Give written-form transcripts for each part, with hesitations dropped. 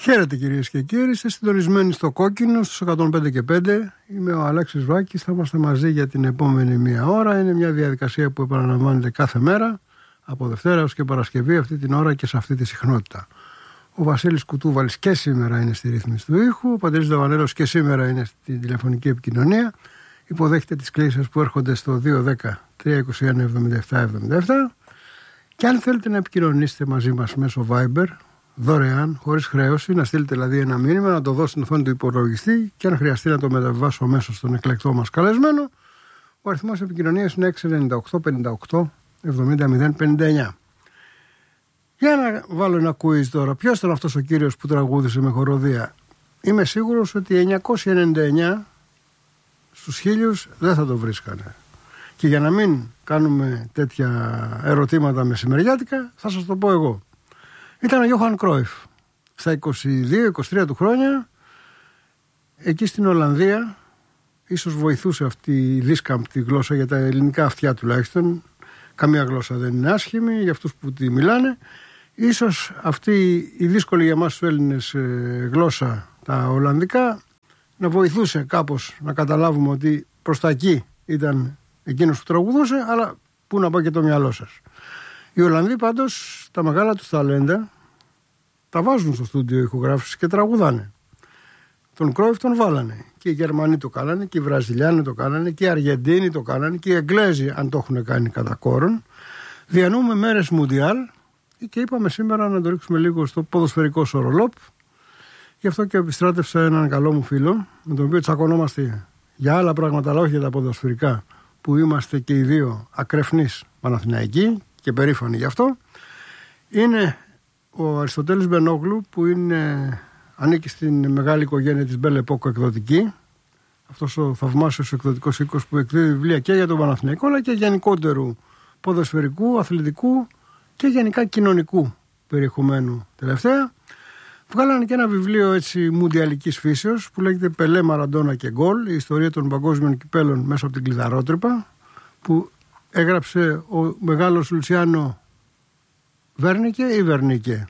Χαίρετε κυρίες και κύριοι, είστε συντονισμένοι στο Κόκκινο στους 105 και 5. Είμαι ο Αλέξης Βάκης, θα είμαστε μαζί για την επόμενη μία ώρα. Είναι μια διαδικασία που επαναλαμβάνεται κάθε μέρα, από Δευτέρα έως και Παρασκευή, αυτή την ώρα και σε αυτή τη συχνότητα. Ο Βασίλης Κουτούβαλης και σήμερα είναι στη ρύθμιση του ήχου, ο Παντελής Δαβανέλος και σήμερα είναι στην τηλεφωνική επικοινωνία. Υποδέχεται τις κλήσεις που έρχονται στο 210-321-77-77. Και αν θέλετε να επικοινωνήσετε μαζί μας μέσω Viber, δωρεάν, χωρίς χρέωση, να στείλετε δηλαδή ένα μήνυμα, να το δώσετε στην οθόνη του υπολογιστή και αν χρειαστεί να το μεταβιβάσω αμέσως στον εκλεκτό μας καλεσμένο. Ο αριθμός επικοινωνίας είναι 698-58-70-059. Για να βάλω ένα quiz τώρα. Ποιος ήταν αυτός ο κύριος που τραγούδισε με χοροδία? Είμαι σίγουρος ότι 999 στους 1000 δεν θα το βρίσκανε. Και για να μην κάνουμε τέτοια ερωτήματα μεσημεριάτικα, θα σας το πω εγώ. Ήταν ο Γιώχαν Κρόιφ. Στα 22-23 του χρόνια, εκεί στην Ολλανδία, ίσως βοηθούσε αυτή η δίσκαμπτη γλώσσα για τα ελληνικά αυτιά τουλάχιστον. Καμία γλώσσα δεν είναι άσχημη για αυτούς που τη μιλάνε. Ίσως αυτή η δύσκολη για εμάς τους Έλληνες γλώσσα, τα Ολλανδικά, να βοηθούσε κάπως να καταλάβουμε ότι προς τα εκεί ήταν εκείνος που τραγουδούσε, αλλά πού να πάει και το μυαλό σας. Οι Ολλανδοί πάντως τα μεγάλα τους ταλέντα τα βάζουν στο στούντιο ηχογράφησης και τραγουδάνε. Τον Κρόιφ τον βάλανε. Και οι Γερμανοί το κάνανε, και οι Βραζιλιάνοι το κάνανε, και οι Αργεντίνοι το κάνανε, και οι Εγγλέζοι αν το έχουν κάνει κατά κόρον. Διανύουμε μέρες Μουντιάλ και είπαμε σήμερα να το ρίξουμε λίγο στο ποδοσφαιρικό σορολόπ. Γι' αυτό και επιστράτευσα έναν καλό μου φίλο, με τον οποίο τσακωνόμαστε για άλλα πράγματα, αλλά όχι για τα ποδοσφαιρικά, που είμαστε και οι δύο ακρεφνείς Παναθηναϊκοί και περήφανοι γι' αυτό. Είναι ο Αριστοτέλης Μπενόγλου, που ανήκει στην μεγάλη οικογένεια της Belle Epoque εκδοτική. Αυτός ο θαυμάσιος εκδοτικός οίκος που εκδίδει βιβλία και για τον Παναθηναϊκό, αλλά και γενικότερου ποδοσφαιρικού, αθλητικού και γενικά κοινωνικού περιεχομένου τελευταία. Βγάλανε και ένα βιβλίο έτσι μουντιαλικής φύσεως που λέγεται Πελέ, Μαραντόνα και Γκολ, η ιστορία των παγκόσμιων κυπέλων μέσα από την κλειδαρότρυπα, που έγραψε ο μεγάλος Λουτσιάνο Βέρνικε ή Βερνίκε?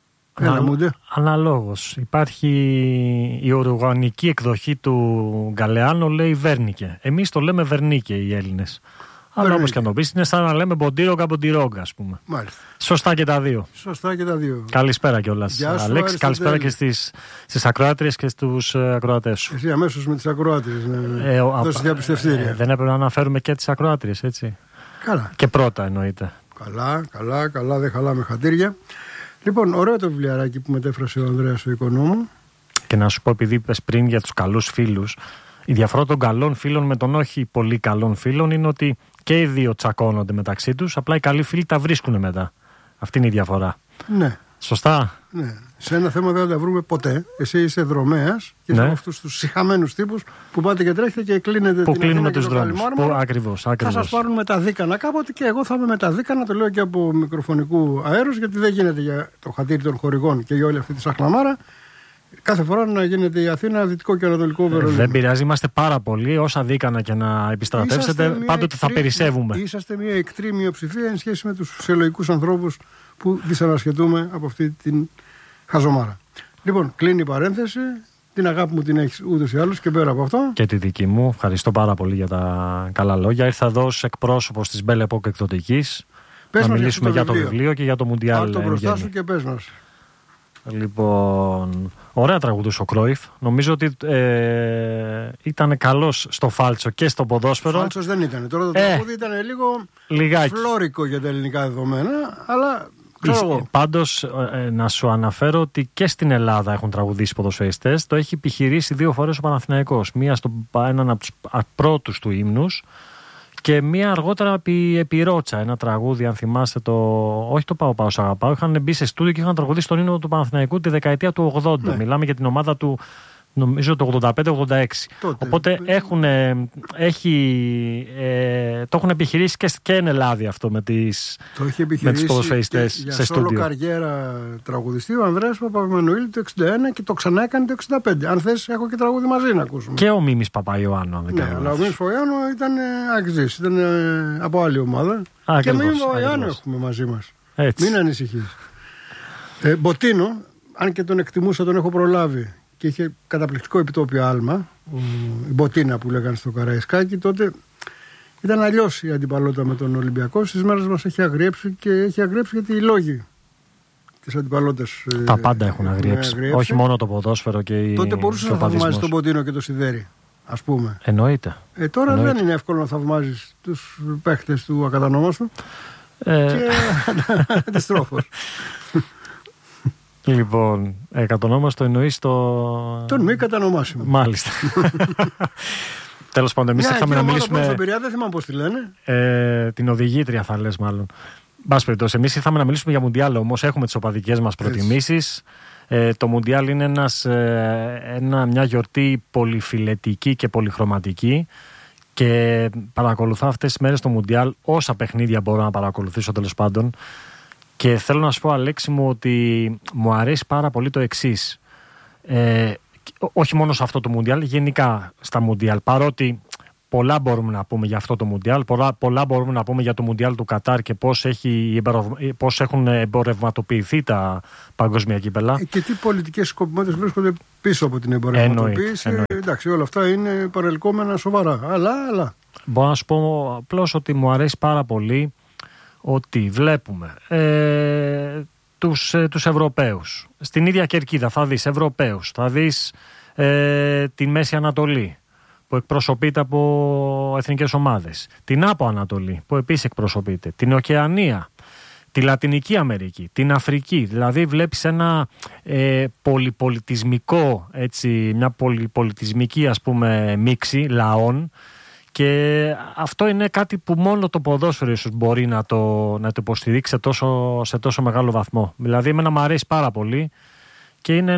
Αναλόγως. Υπάρχει η οργανική εκδοχή του Γκαλεάνο, λέει Βέρνικε. Εμείς το λέμε Βερνίκε οι Έλληνες. Αλλά όπως και να το πεις, είναι σαν να λέμε Μποντίρογκα, Μποντιρόγκα, ας πούμε. Μάλιστα. Σωστά και τα δύο. Σωστά και τα δύο. Καλησπέρα κιόλας, Αλέξη. Καλησπέρα και στις ακροάτριες και στους ακροατές σου. Εσύ αμέσως με τις ακροάτριες να δώσεις διαπιστευτήρια. Δεν έπρεπε να αναφέρουμε και τις ακροάτριες, έτσι? Καλά. Και πρώτα εννοείται. Καλά, δεν χαλάμε χατήρια. Λοιπόν, ωραίο το βιβλιαράκι που μετέφρασε ο Ανδρέας ο Οικονόμου. Και να σου πω, επειδή είπες πριν για τους καλούς φίλους, η διαφορά των καλών φίλων με των όχι πολύ καλών φίλων είναι ότι και οι δύο τσακώνονται μεταξύ τους, απλά οι καλοί φίλοι τα βρίσκουν μετά. Αυτή είναι η διαφορά. Ναι. Σωστά. Ναι. Σε ένα θέμα δεν θα τα βρούμε ποτέ. Εσύ είσαι δρομέας και είσαι από αυτούς τους σιχαμένους τύπους που πάτε και τρέχετε και κλείνετε που την κλείνουμε τους και δρόμους. Ακριβώς. Θα σας πάρουν με τα δίκανα κάποτε και εγώ θα είμαι με τα δίκανα, το λέω και από μικροφωνικού αέρους, γιατί δεν γίνεται για το χατήρι των χορηγών και για όλη αυτή τη σαχλαμάρα κάθε φορά να γίνεται η Αθήνα δυτικό και ανατολικό Βερολίνο. Δεν πειράζει, είμαστε πάρα πολλοί. Όσα δίκανα και να επιστρατεύσετε, πάντοτε θα περισσεύουμε. Είσαστε μια εκτρή μειοψηφία εν σχέση με τους φυσιολογικούς ανθρώπους που δυσανασχετούμε από αυτή την χαζομάρα. Λοιπόν, κλείνει η παρένθεση. Την αγάπη μου την έχεις ούτως ή άλλως και πέρα από αυτό. Και τη δική μου. Ευχαριστώ πάρα πολύ για τα καλά λόγια. Ήρθα εδώ ως εκπρόσωπος της Belle Epoque εκδοτικής. Να μιλήσουμε για το βιβλίο και για το Μουντιάλ. Πάρ' το μπροστά σου και πες μας. Λοιπόν, ωραία τραγουδούσε ο Κρόιφ. Νομίζω ότι ήταν καλός στο φάλτσο και στο ποδόσφαιρο. Φάλτσος δεν ήταν. Τώρα το τραγούδι ήταν λίγο λιγάκι φλόρικο για τα ελληνικά δεδομένα, αλλά ξέρω εγώ. Πάντως να σου αναφέρω ότι και στην Ελλάδα έχουν τραγουδήσει ποδοσφαιριστές. Το έχει επιχειρήσει 2 φορές ο Παναθηναϊκός. Μία στον έναν από τους πρώτους του ύμνους και μία αργότερα επί Ρότσα. Ένα τραγούδι, αν θυμάστε, όχι το Πάω Σ' Αγαπάω. Είχαν μπει σε στούντιο και είχαν τραγουδήσει τον ύμνο του Παναθηναϊκού τη δεκαετία του 80. Ναι. Μιλάμε για την ομάδα του, νομίζω, το 85-86. Οπότε το έχουν επιχειρήσει και εν Ελλάδα αυτό με τους ποδοσφαιριστές σε στούντιο. Για όλο καριέρα τραγουδιστή ο Ανδρέας Παπαμανουήλ το 61 και το ξανά έκανε το 65. Αν θες, έχω και τραγούδι μαζί να ακούσουμε. Και ο Μίμης Παπαϊωάννου, αν δεν κάνω λάθος. Ναι, αλλά ο Μίμης Παπαϊωάννου ήταν αξής, ήταν από άλλη ομάδα. Και Μίμη Παπαϊωάννου έχουμε μαζί μας. Έτσι. Μην ανησυχείς. Μποτίνο. αν και τον εκτιμούσα, τον έχω προλάβει και είχε καταπληκτικό επιτόπιο άλμα, η Μποτίνα που λέγανε στο Καραϊσκάκι, τότε ήταν αλλιώς η αντιπαλότητα με τον Ολυμπιακό. Στις μέρες μας έχει αγριέψει και έχει αγριέψει γιατί οι λόγοι της αντιπαλότητας. Τα πάντα έχουν αγριέψει. Όχι μόνο το ποδόσφαιρο και η. Τότε μπορούσες να θαυμάζεις τον Μποτίνο και το Σιδέρι, ας πούμε. Εννοείται. Τώρα δεν είναι εύκολο να θαυμάζεις τους παίχτες του ακατανόμαστου. Και αντιστρόφως. Λοιπόν, κατονόμαστο εννοείς τον μη κατανομάσιμο. Μάλιστα. Τέλος πάντων, εμείς ήρθαμε να μιλήσουμε. Στον Πειραιά, δεν θυμάμαι πώς τη λένε. Την οδηγήτρια θα λες μάλλον. Μπας περιπτώσει, εμείς ήρθαμε να μιλήσουμε για Μουντιάλ, όμως έχουμε τις οπαδικές μας προτιμήσεις. Το Μουντιάλ είναι μια γιορτή πολυφιλετική και πολυχρωματική. Και παρακολουθώ αυτές τις μέρες το Μουντιάλ, όσα παιχνίδια μπορώ να παρακολουθήσω τέλος πάντων. Και θέλω να σου πω, Αλέξη μου, ότι μου αρέσει πάρα πολύ το εξής. Όχι μόνο σε αυτό το Μουντιάλ, γενικά στα Μουντιάλ. Παρότι πολλά μπορούμε να πούμε για αυτό το Μουντιάλ, πολλά μπορούμε να πούμε για το Μουντιάλ του Κατάρ και πώς έχουν εμπορευματοποιηθεί τα παγκόσμια κύπελα. Και τι πολιτικές σκοπιμότητες βρίσκονται πίσω από την εμπορευματοποίηση. Εντάξει, όλα αυτά είναι παρελκόμενα σοβαρά. Αλλά. Μπορώ να σου πω απλώς ότι μου αρέσει πάρα πολύ ότι βλέπουμε τους Ευρωπαίους. Στην ίδια κερκίδα θα δεις Ευρωπαίους, θα δεις τη Μέση Ανατολή που εκπροσωπείται από εθνικές ομάδες, την Άπο Ανατολή που επίσης εκπροσωπείται, την Οκεανία, τη Λατινική Αμερική, την Αφρική. Δηλαδή βλέπεις ένα πολυπολιτισμικό, μια πολυπολιτισμική ας πούμε μίξη λαών. Και αυτό είναι κάτι που μόνο το ποδόσφαιρο ίσως μπορεί να το υποστηρίξει σε τόσο μεγάλο βαθμό. Δηλαδή εμένα μου αρέσει πάρα πολύ και είναι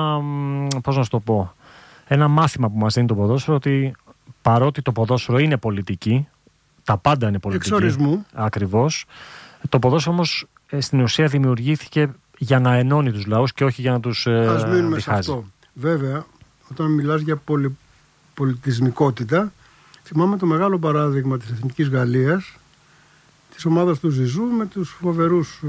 ένα μάθημα που μας δίνει το ποδόσφαιρο, ότι παρότι το ποδόσφαιρο είναι πολιτική, τα πάντα είναι πολιτική. Εξορισμού. Ακριβώς. Το ποδόσφαιρο όμως στην ουσία δημιουργήθηκε για να ενώνει τους λαούς και όχι για να τους Ας μείνουμε διχάζει. σε αυτό. Βέβαια, όταν μιλάς για πολυπολιτισμικότητα, θυμάμαι το μεγάλο παράδειγμα της Εθνικής Γαλλίας, της ομάδας του Ζιζού με τους φοβερούς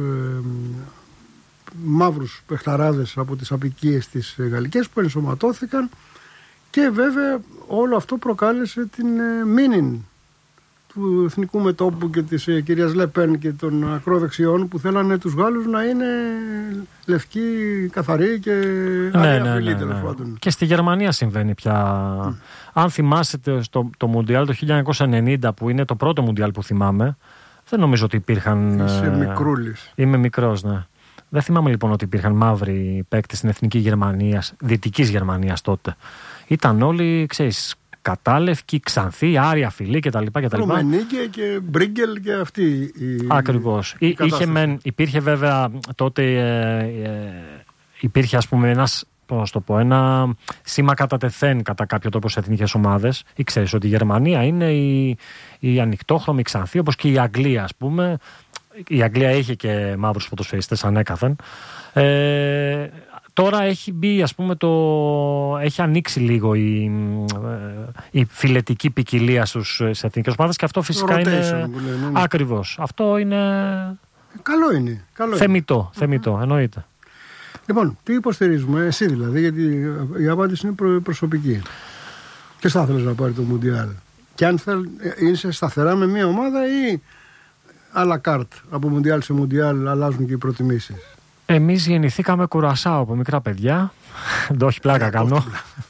μαύρους παιχταράδες από τις απικίες της γαλλικές που ενσωματώθηκαν, και βέβαια όλο αυτό προκάλεσε την μήνυν του εθνικού μετώπου και της κυρίας Λεπέν και των ακροδεξιών που θέλανε τους Γάλλους να είναι λευκοί, καθαροί και αδιαφιλοί τέλος πάντων. Και στη Γερμανία συμβαίνει πια. Αν θυμάσαι το Μουντιάλ το 1990 που είναι το πρώτο Μουντιάλ που θυμάμαι, δεν νομίζω ότι υπήρχαν. Είσαι μικρούλης. Είμαι μικρός, ναι. Δεν θυμάμαι λοιπόν ότι υπήρχαν μαύροι παίκτες στην εθνική Γερμανία, δυτικής Γερμανίας τότε. Ήταν όλοι, ξέρεις, κατάλευκοι, ξανθοί, άρια φιλοί κτλ. Ρουμενίκε και Μπρίγκελ και αυτή. Ακριβώς. Υπήρχε βέβαια τότε, υπήρχε ας πούμε ένα σήμα κατά τεθέν κατά κάποιο τρόπο σε εθνικές ομάδες. Ή ξέρεις ότι η Γερμανία είναι η ανοιχτόχρωμη ξανθή, όπως και η Αγγλία ας πούμε. Η Αγγλία είχε και μαύρους ποδοσφαιριστές ανέκαθεν. Τώρα έχει μπει, ας πούμε, έχει ανοίξει λίγο η φιλετική ποικιλία σε εθνικές ομάδες και αυτό φυσικά είναι. Ακριβώς. Αυτό είναι. Καλό είναι. Θεμιτό, εννοείται. Λοιπόν, τι υποστηρίζουμε, εσύ δηλαδή, γιατί η απάντηση είναι προσωπική. Και θα ήθελες να πάρει το Μουντιάλ. Και αν είσαι σταθερά με μια ομάδα ή à la carte, από Μουντιάλ σε Μουντιάλ αλλάζουν και οι προτιμήσεις. Εμείς γεννηθήκαμε Κουρασάο από μικρά παιδιά. Το όχι πλάκα κάνω.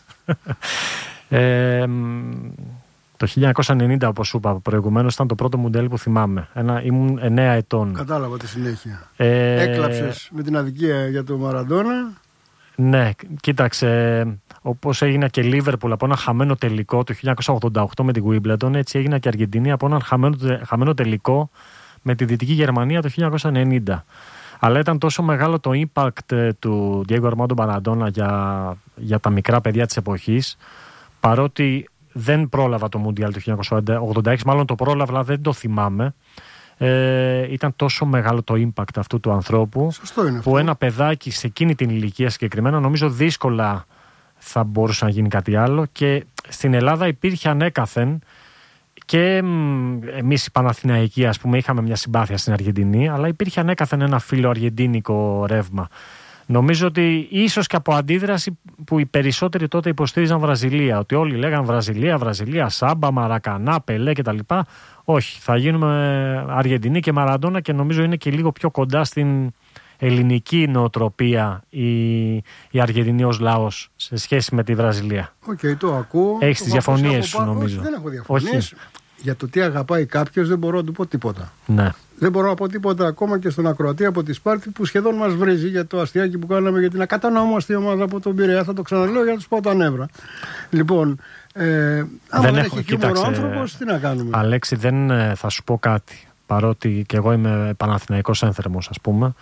Το 1990, όπως σου είπα προηγουμένως, ήταν το πρώτο Μουντιάλ που θυμάμαι. Ήμουν 9 ετών. Κατάλαβα τη συνέχεια. Έκλαψες με την αδικία για το Μαραντόνα. Ναι, κοίταξε. Όπως έγινα και Λίβερπουλ από ένα χαμένο τελικό το 1988 με την Wimbledon, έτσι έγινα και Αργεντινή από ένα χαμένο τελικό με τη Δυτική Γερμανία το 1990. Αλλά ήταν τόσο μεγάλο το impact του Diego Armando Maradona για τα μικρά παιδιά της εποχής, παρότι δεν πρόλαβα το Μουντιάλ του 1986, μάλλον το πρόλαβα, αλλά δεν το θυμάμαι. Ήταν τόσο μεγάλο το impact αυτού του ανθρώπου, που ένα παιδάκι σε εκείνη την ηλικία συγκεκριμένα νομίζω δύσκολα θα μπορούσε να γίνει κάτι άλλο. Και στην Ελλάδα υπήρχε ανέκαθεν, και εμείς οι Παναθηναϊκοί ας πούμε είχαμε μια συμπάθεια στην Αργεντινή, αλλά υπήρχε ανέκαθεν ένα φιλοαργεντίνικο ρεύμα. Νομίζω ότι ίσως και από αντίδραση που οι περισσότεροι τότε υποστήριζαν Βραζιλία. Ότι όλοι λέγαν Βραζιλία, Σάμπα, Μαρακανά, Πελέ κτλ. Όχι, θα γίνουμε Αργεντινή και Μαραντόνα και νομίζω είναι και λίγο πιο κοντά στην ελληνική νοοτροπία η Αργεντινή ως λαός σε σχέση με τη Βραζιλία. Οκ, το ακούω. Έχεις τις διαφωνίες σου, νομίζω. Όχι, δεν έχω διαφωνίες. Για το τι αγαπάει κάποιος δεν μπορώ να του πω τίποτα. Ναι. Δεν μπορώ να πω τίποτα ακόμα και στον ακροατή από τη Σπάρτη που σχεδόν μας βρίζει για το αστιάκι που κάναμε για την ακατανόμαστη ομάδα από τον Πειραιά. Θα το ξαναλέω για να τους πω τα νεύρα. Λοιπόν, άμα δεν έχει χιούμορ ο άνθρωπος, τι να κάνουμε. Αλέξη, δεν θα σου πω κάτι. Παρότι και εγώ είμαι Παναθηναϊκός ένθερμος, ας πούμε.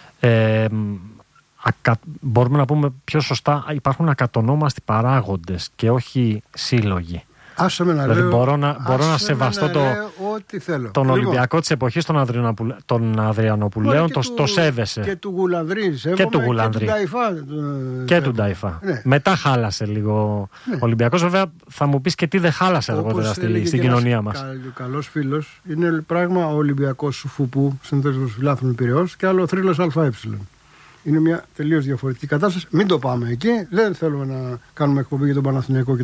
Μπορούμε να πούμε πιο σωστά, υπάρχουν ακατονόμαστοι παράγοντες και όχι σύλλογοι. Άσε με να δηλαδή λέω, μπορώ να σεβαστώ τον Ολυμπιακό της εποχής των Αδριανοπουλαίων, το σέβεσαι. Και του Γουλανδρή, και του Γουλανδρή. Και του Νταϊφά. Ναι. Μετά χάλασε λίγο ο Ολυμπιακός. Βέβαια θα μου πεις και τι δεν χάλασε αργότερα στην κοινωνία μας. Ο καλός φίλος είναι πράγμα ο Ολυμπιακός Σουφουπού, συνθέσεως φιλάθλων Πειραιώς, και άλλο ο θρύλος ΑΕ. Είναι μια τελείως διαφορετική κατάσταση. Μην το πάμε εκεί. Δεν θέλουμε να κάνουμε εκπομπή για τον Παναθηναϊκό.